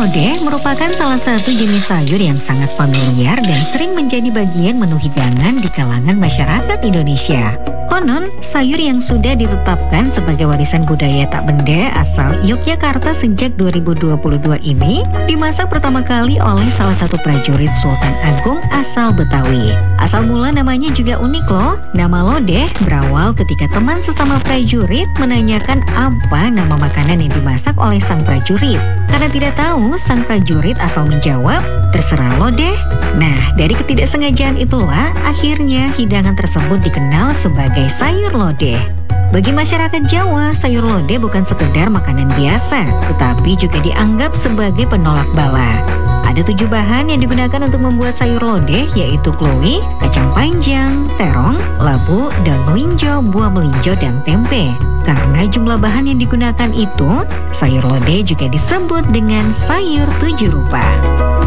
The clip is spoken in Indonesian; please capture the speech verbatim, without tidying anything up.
lodeh merupakan salah satu jenis sayur yang sangat familiar dan sering menjadi bagian menu hidangan di kalangan masyarakat Indonesia. Konon, sayur yang sudah ditetapkan sebagai warisan budaya tak benda asal Yogyakarta sejak dua ribu dua puluh dua ini dimasak pertama kali oleh salah satu prajurit Sultan Agung asal Betawi. Asal mula namanya juga unik loh. Nama lodeh berawal ketika teman sesama prajurit menanyakan apa nama makanan yang dimasak oleh sang prajurit. Karena tidak tahu, sang prajurit asal menjawab, "Terserah lodeh." Nah, dari ketidaksengajaan itulah akhirnya hidangan tersebut dikenal sebagai sayur lodeh. Bagi masyarakat Jawa, sayur lodeh bukan sekedar makanan biasa, tetapi juga dianggap sebagai penolak bala. Ada tujuh bahan yang digunakan untuk membuat sayur lodeh, yaitu kluwi, kacang panjang, terong, labu, daun melinjo, buah melinjo, dan tempe. Karena jumlah bahan yang digunakan itu, sayur lodeh juga disebut dengan sayur tujuh rupa.